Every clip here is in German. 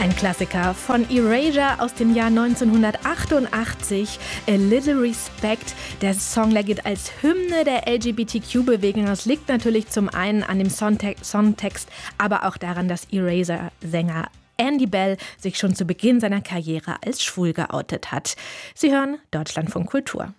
Ein Klassiker von Erasure aus dem Jahr 1988, A Little Respect. Der Song gilt als Hymne der LGBTQ-Bewegung. Das liegt natürlich zum einen an dem Songtext, aber auch daran, dass Erasure-Sänger Andy Bell sich schon zu Beginn seiner Karriere als schwul geoutet hat. Sie hören Deutschlandfunk Kultur.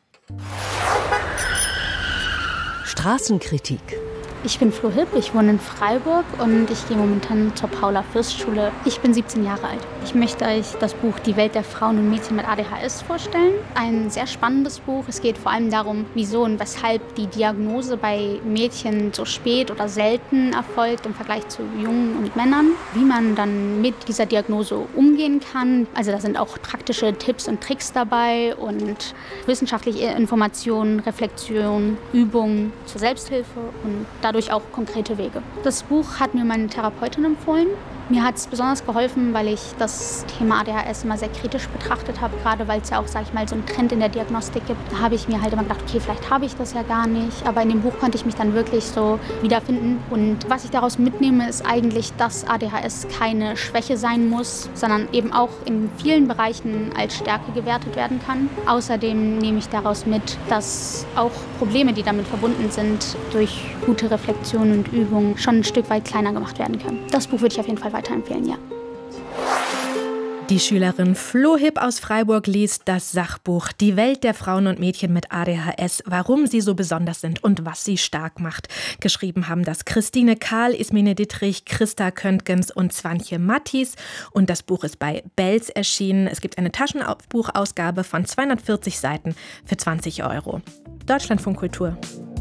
Straßenkritik. Ich bin Flo Hipp, ich wohne in Freiburg und ich gehe momentan zur Paula-Fürst-Schule. Ich bin 17 Jahre alt. Ich möchte euch das Buch Die Welt der Frauen und Mädchen mit ADHS vorstellen. Ein sehr spannendes Buch. Es geht vor allem darum, wieso und weshalb die Diagnose bei Mädchen so spät oder selten erfolgt im Vergleich zu Jungen und Männern. Wie man dann mit dieser Diagnose umgehen kann. Also da sind auch praktische Tipps und Tricks dabei und wissenschaftliche Informationen, Reflexion, Übungen zur Selbsthilfe und dadurch auch konkrete Wege. Das Buch hat mir meine Therapeutin empfohlen. Mir hat es besonders geholfen, weil ich das Thema ADHS immer sehr kritisch betrachtet habe, gerade weil es ja auch, sag ich mal, so einen Trend in der Diagnostik gibt. Da habe ich mir halt immer gedacht, okay, vielleicht habe ich das ja gar nicht. Aber in dem Buch konnte ich mich dann wirklich so wiederfinden. Und was ich daraus mitnehme, ist eigentlich, dass ADHS keine Schwäche sein muss, sondern eben auch in vielen Bereichen als Stärke gewertet werden kann. Außerdem nehme ich daraus mit, dass auch Probleme, die damit verbunden sind, durch gute Reflexion und Übung schon ein Stück weit kleiner gemacht werden können. Das Buch würde ich auf jeden Fall weiterempfehlen, ja. Die Schülerin Flo Hipp aus Freiburg liest das Sachbuch Die Welt der Frauen und Mädchen mit ADHS, warum sie so besonders sind und was sie stark macht. Geschrieben haben das Christine Kahl, Ismene Dittrich, Christa Köntgens und Swantje Mattis. Und das Buch ist bei Belz erschienen. Es gibt eine Taschenbuchausgabe von 240 Seiten für 20 €. Deutschlandfunk Kultur.